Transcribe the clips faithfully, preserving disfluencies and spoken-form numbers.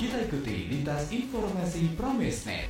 Kita ikuti lintas informasi Pramesnet.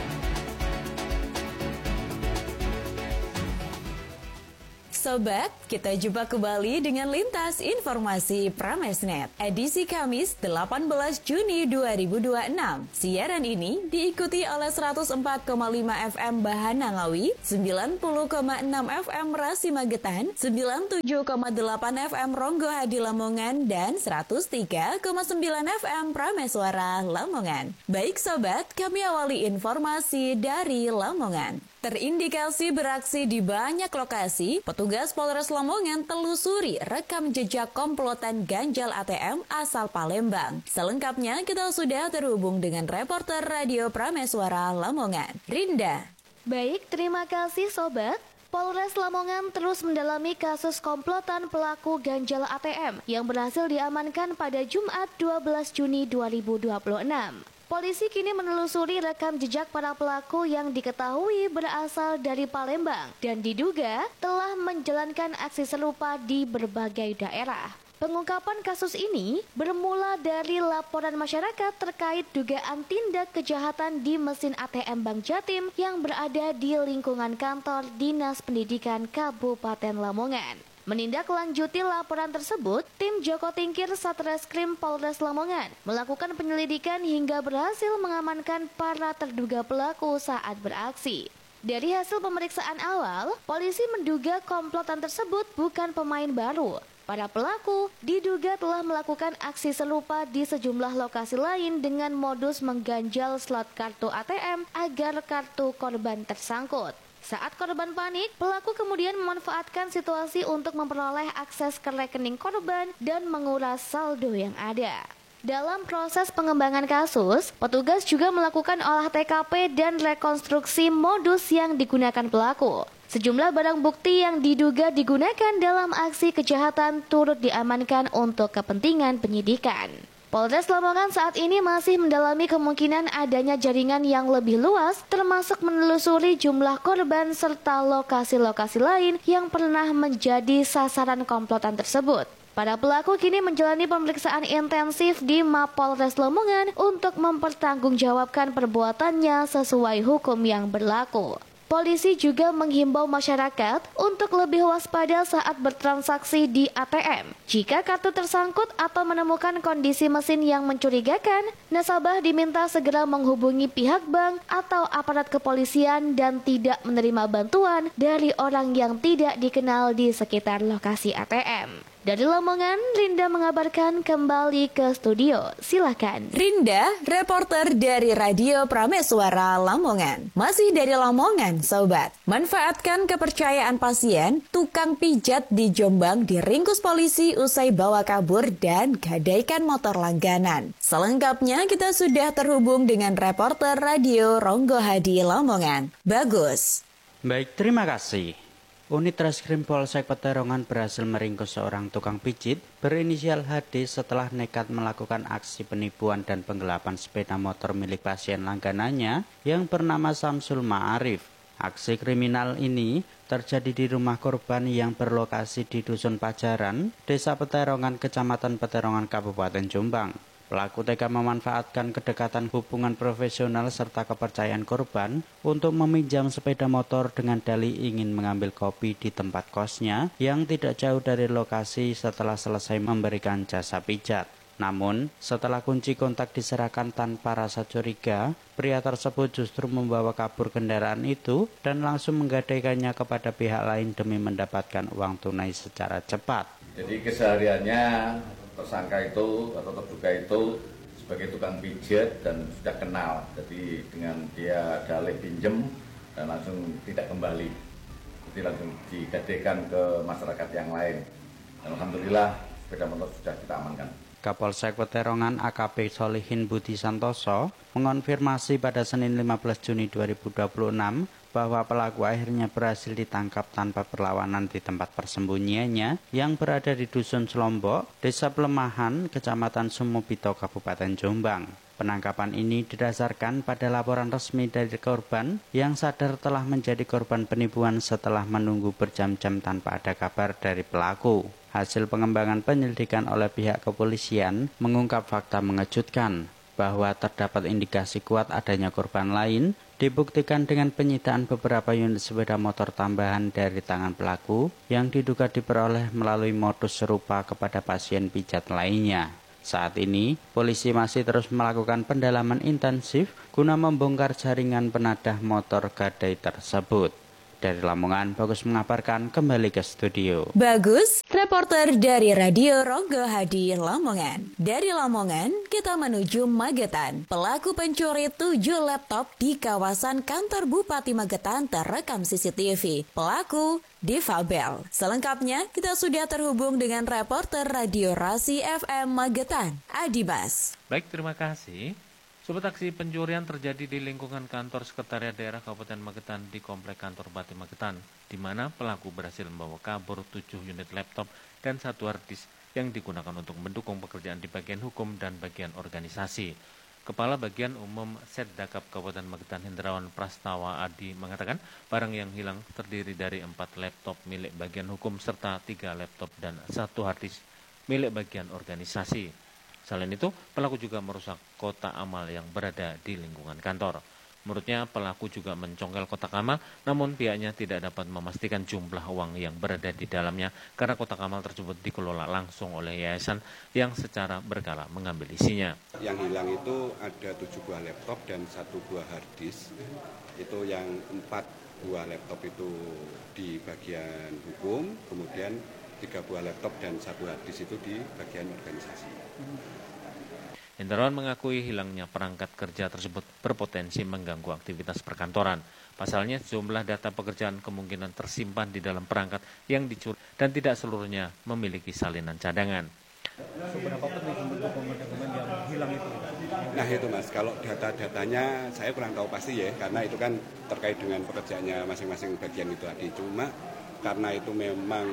Sobat, kita jumpa kembali dengan Lintas Informasi Pramesnet, edisi Kamis delapan belas Juni dua ribu dua puluh enam. Siaran ini diikuti oleh seratus empat koma lima F M Bahana Ngawi, sembilan puluh koma enam F M Rasi Magetan, sembilan puluh tujuh koma delapan F M Ronggo Hadi Lamongan, dan seratus tiga koma sembilan F M Prameswara Lamongan. Baik sobat, kami awali informasi dari Lamongan. Terindikasi beraksi di banyak lokasi, petugas Polres Lamongan telusuri rekam jejak komplotan ganjal A T M asal Palembang. Selengkapnya kita sudah terhubung dengan reporter Radio Prameswara Lamongan, Rinda. Baik, terima kasih sobat. Polres Lamongan terus mendalami kasus komplotan pelaku ganjal A T M yang berhasil diamankan pada Jumat dua belas Juni dua ribu dua puluh enam. Polisi kini menelusuri rekam jejak para pelaku yang diketahui berasal dari Palembang dan diduga telah menjalankan aksi serupa di berbagai daerah. Pengungkapan kasus ini bermula dari laporan masyarakat terkait dugaan tindak kejahatan di mesin A T M Bank Jatim yang berada di lingkungan kantor Dinas Pendidikan Kabupaten Lamongan. Menindaklanjuti laporan tersebut, tim Joko Tingkir Satreskrim Polres Lamongan melakukan penyelidikan hingga berhasil mengamankan para terduga pelaku saat beraksi. Dari hasil pemeriksaan awal, polisi menduga komplotan tersebut bukan pemain baru. Para pelaku diduga telah melakukan aksi serupa di sejumlah lokasi lain dengan modus mengganjal slot kartu A T M agar kartu korban tersangkut. Saat korban panik, pelaku kemudian memanfaatkan situasi untuk memperoleh akses ke rekening korban dan menguras saldo yang ada. Dalam proses pengembangan kasus, petugas juga melakukan olah T K P dan rekonstruksi modus yang digunakan pelaku. Sejumlah barang bukti yang diduga digunakan dalam aksi kejahatan turut diamankan untuk kepentingan penyidikan. Polres Lamongan saat ini masih mendalami kemungkinan adanya jaringan yang lebih luas, termasuk menelusuri jumlah korban serta lokasi-lokasi lain yang pernah menjadi sasaran komplotan tersebut. Para pelaku kini menjalani pemeriksaan intensif di Mapolres Lamongan untuk mempertanggungjawabkan perbuatannya sesuai hukum yang berlaku. Polisi juga menghimbau masyarakat untuk lebih waspada saat bertransaksi di A T M. Jika kartu tersangkut atau menemukan kondisi mesin yang mencurigakan, nasabah diminta segera menghubungi pihak bank atau aparat kepolisian dan tidak menerima bantuan dari orang yang tidak dikenal di sekitar lokasi A T M. Dari Lamongan, Rinda mengabarkan kembali ke studio. Silakan. Rinda, reporter dari Radio Prameswara Lamongan. Masih dari Lamongan, sobat. Manfaatkan kepercayaan pasien, tukang pijat di Jombang diringkus polisi usai bawa kabur dan gadaikan motor langganan. Selengkapnya kita sudah terhubung dengan reporter Radio Ronggo Hadi Lamongan. Bagus. Baik, terima kasih. Unit Reskrim Polsek Peterongan berhasil meringkus seorang tukang pijit berinisial H D setelah nekat melakukan aksi penipuan dan penggelapan sepeda motor milik pasien langganannya yang bernama Samsul Ma'arif. Aksi kriminal ini terjadi di rumah korban yang berlokasi di Dusun Pajaran, Desa Peterongan, Kecamatan Peterongan, Kabupaten Jombang. Pelaku tega memanfaatkan kedekatan hubungan profesional serta kepercayaan korban untuk meminjam sepeda motor dengan dalih ingin mengambil kopi di tempat kosnya yang tidak jauh dari lokasi setelah selesai memberikan jasa pijat. Namun, setelah kunci kontak diserahkan tanpa rasa curiga, pria tersebut justru membawa kabur kendaraan itu dan langsung menggadaikannya kepada pihak lain demi mendapatkan uang tunai secara cepat. Jadi kesehariannya tersangka itu atau terduga itu sebagai tukang pijat dan sudah kenal. Jadi dengan dia dalih pinjem dan langsung tidak kembali. Jadi langsung digadaikan ke masyarakat yang lain. Dan alhamdulillah sepeda motor sudah kita amankan. Kapolsek Peterongan A K P Solihin Budi Santoso mengonfirmasi pada Senin lima belas Juni dua ribu dua puluh enam bahwa pelaku akhirnya berhasil ditangkap tanpa perlawanan di tempat persembunyiannya yang berada di Dusun Selombok, Desa Pelemahan, Kecamatan Sumobito, Kabupaten Jombang. Penangkapan ini didasarkan pada laporan resmi dari korban yang sadar telah menjadi korban penipuan setelah menunggu berjam-jam tanpa ada kabar dari pelaku. Hasil pengembangan penyelidikan oleh pihak kepolisian mengungkap fakta mengejutkan. bahwa terdapat indikasi kuat adanya korban lain dibuktikan dengan penyitaan beberapa unit sepeda motor tambahan dari tangan pelaku yang diduga diperoleh melalui modus serupa kepada pasien pijat lainnya. Saat ini, polisi masih terus melakukan pendalaman intensif guna membongkar jaringan penadah motor gadai tersebut. Dari Lamongan, Bagus mengabarkan, kembali ke studio. Bagus, reporter dari Radio Ronggo Hadi Lamongan. Dari Lamongan, kita menuju Magetan. Pelaku pencuri tujuh laptop di kawasan kantor Bupati Magetan terekam C C T V. Pelaku difabel. Selengkapnya, kita sudah terhubung dengan reporter Radio Rasi F M Magetan, Adimas. Baik, terima kasih. Sobat, aksi pencurian terjadi di lingkungan kantor Sekretariat Daerah Kabupaten Magetan di Komplek Kantor Bupati Magetan, di mana pelaku berhasil membawa kabur tujuh unit laptop dan satu hard disk yang digunakan untuk mendukung pekerjaan di bagian hukum dan bagian organisasi. Kepala Bagian Umum Setdakap Kabupaten Magetan Hendrawan Prastawa Adi mengatakan barang yang hilang terdiri dari empat laptop milik bagian hukum serta tiga laptop dan satu hard disk milik bagian organisasi. Selain itu, pelaku juga merusak kotak amal yang berada di lingkungan kantor. Menurutnya, pelaku juga mencongkel kotak amal, namun pihaknya tidak dapat memastikan jumlah uang yang berada di dalamnya karena kotak amal tersebut dikelola langsung oleh yayasan yang secara berkala mengambil isinya. Yang hilang itu ada tujuh buah laptop dan satu buah hard disk. Itu yang empat buah laptop itu di bagian hukum, kemudian tiga buah laptop dan satu hard disk itu di bagian organisasi. Hendrawan mengakui hilangnya perangkat kerja tersebut berpotensi mengganggu aktivitas perkantoran. Pasalnya, sejumlah data pekerjaan kemungkinan tersimpan di dalam perangkat yang dicuri dan tidak seluruhnya memiliki salinan cadangan. Seberapa penting untuk dokumen-dokumen yang hilang itu? Nah itu Mas, kalau data-datanya saya kurang tahu pasti ya, karena itu kan terkait dengan pekerjaannya masing-masing bagian itu tadi. Cuma karena itu memang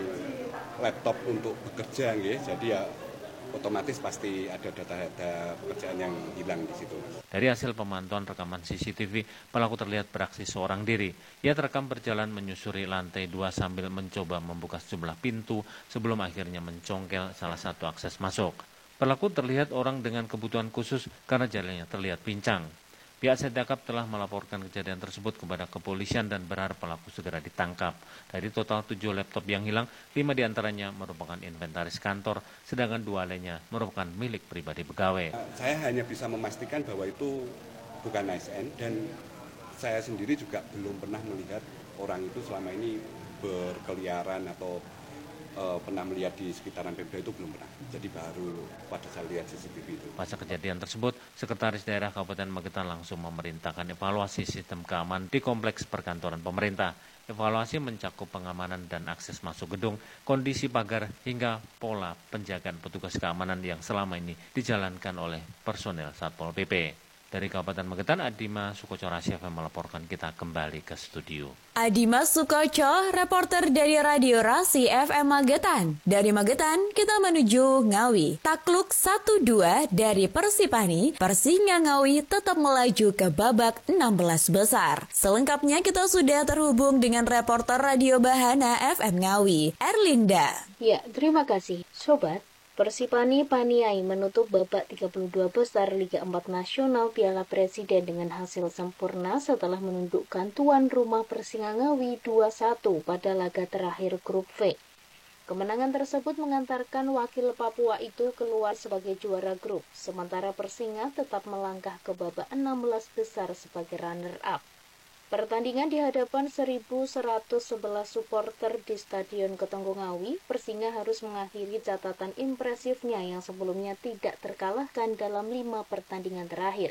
laptop untuk bekerja, ya, jadi ya otomatis pasti ada data-data pekerjaan yang hilang di situ. Dari hasil pemantauan rekaman C C T V, pelaku terlihat beraksi seorang diri. Ia terekam berjalan menyusuri lantai dua sambil mencoba membuka sejumlah pintu sebelum akhirnya mencongkel salah satu akses masuk. Pelaku terlihat orang dengan kebutuhan khusus karena jalannya terlihat pincang. Pihak Setdakap telah melaporkan kejadian tersebut kepada kepolisian dan berharap pelaku segera ditangkap. Dari total tujuh laptop yang hilang, lima diantaranya merupakan inventaris kantor, sedangkan dua lainnya merupakan milik pribadi pegawai. Saya hanya bisa memastikan bahwa itu bukan A S N dan saya sendiri juga belum pernah melihat orang itu selama ini berkeliaran atau uh, pernah melihat di sekitaran Pemda itu belum pernah. Jadi baru pada saat lihat C C T V itu. Pasca kejadian tersebut, Sekretaris Daerah Kabupaten Magetan langsung memerintahkan evaluasi sistem keamanan di kompleks perkantoran pemerintah. Evaluasi mencakup pengamanan dan akses masuk gedung, kondisi pagar, hingga pola penjagaan petugas keamanan yang selama ini dijalankan oleh personel Satpol P P. Dari Kabupaten Magetan, Adimas Sukoco Rasi F M melaporkan. Kita kembali ke studio. Adimas Sukoco, reporter dari Radio Rasi F M Magetan. Dari Magetan, kita menuju Ngawi. Takluk satu dua dari Persipani, Persinga Ngawi tetap melaju ke babak enam belas besar. Selengkapnya kita sudah terhubung dengan reporter Radio Bahana F M Ngawi, Erlinda. Ya, terima kasih, Sobat. Persipani Paniai menutup babak tiga puluh dua besar Liga empat Nasional Piala Presiden dengan hasil sempurna setelah menundukkan tuan rumah Persinga Ngawi dua satu pada laga terakhir grup V. Kemenangan tersebut mengantarkan wakil Papua itu keluar sebagai juara grup, sementara Persinga tetap melangkah ke babak enam belas besar sebagai runner-up. Pertandingan di hadapan seribu seratus sebelas supporter di Stadion Ketenggo Ngawi, Persinga harus mengakhiri catatan impresifnya yang sebelumnya tidak terkalahkan dalam lima pertandingan terakhir.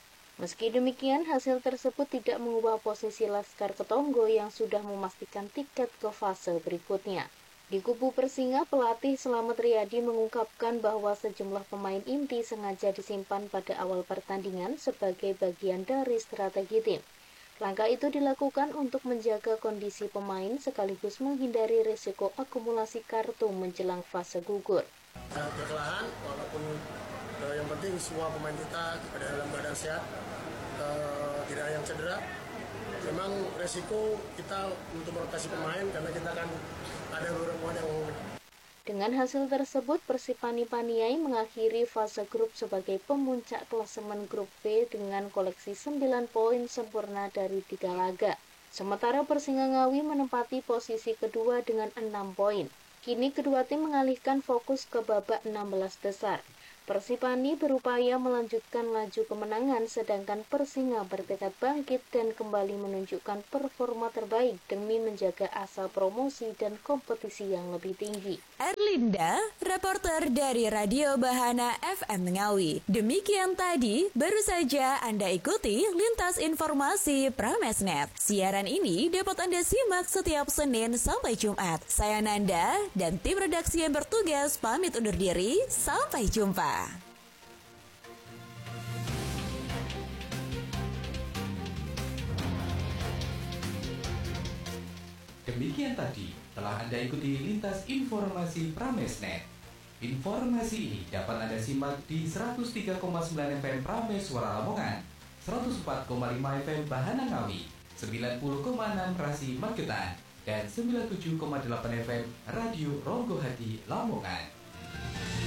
Meski demikian, hasil tersebut tidak mengubah posisi Laskar Ketonggo yang sudah memastikan tiket ke fase berikutnya. Di kubu Persinga, pelatih Slamet Riyadi mengungkapkan bahwa sejumlah pemain inti sengaja disimpan pada awal pertandingan sebagai bagian dari strategi tim. Langkah itu dilakukan untuk menjaga kondisi pemain sekaligus menghindari risiko akumulasi kartu menjelang fase gugur. Kekalahan, walaupun uh, yang penting semua pemain kita ada dalam keadaan sehat, uh, tidak ada yang cedera. Memang resiko kita untuk merotasi pemain karena kita kan ada beberapa pemain yang Dengan hasil tersebut, Persipani Paniai mengakhiri fase grup sebagai pemuncak klasemen grup B dengan koleksi sembilan poin sempurna dari tiga laga. Sementara Persingangawi menempati posisi kedua dengan enam poin. Kini kedua tim mengalihkan fokus ke babak enam belas besar. Persipani berupaya melanjutkan laju kemenangan, sedangkan Persinga bertekad bangkit dan kembali menunjukkan performa terbaik demi menjaga asa promosi dan kompetisi yang lebih tinggi. Erlinda, reporter dari Radio Bahana F M Ngawi. Demikian tadi, baru saja Anda ikuti Lintas Informasi Pramesnet. Siaran ini dapat Anda simak setiap Senin sampai Jumat. Saya Nanda dan tim redaksi yang bertugas pamit undur diri. Sampai jumpa. Demikian tadi telah Anda ikuti Lintas Informasi Pramesnet. Informasi ini dapat Anda simak di seratus tiga koma sembilan F M Prames Suara Lamongan, seratus empat koma lima F M Bahana Ngawi, sembilan puluh koma enam Rasi Magetan, dan sembilan puluh tujuh koma delapan F M Radio Ronggo Hati Lamongan.